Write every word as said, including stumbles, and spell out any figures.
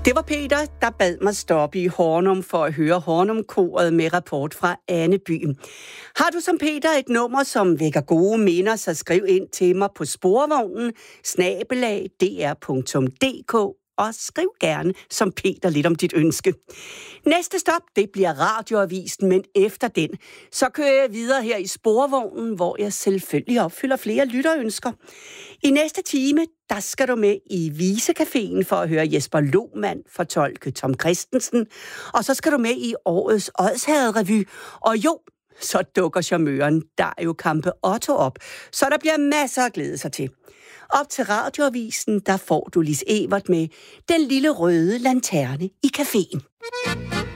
Det var Peter, der bad mig stoppe i Hornum for at høre Hornum-koret med rapport fra Anneby. Har du som Peter et nummer, som vækker gode minder, så skriv ind til mig på sporvognen snabelag d r punktum d k og skriv gerne som Peter lidt om dit ønske. Næste stop, det bliver Radioavisen, men efter den, så kører jeg videre her i sporvognen, hvor jeg selvfølgelig opfylder flere lytterønsker. I næste time, der skal du med i Visecaféen for at høre Jesper Lohmann fortolke Tom Kristensen, og så skal du med i årets Odsherred-revy, og jo, så dukker charmøren Dario Campe Otto op, så der bliver masser at glæde sig til. Op til Radioavisen, der får du Lis Evert med Den lille røde lanterne i caféen.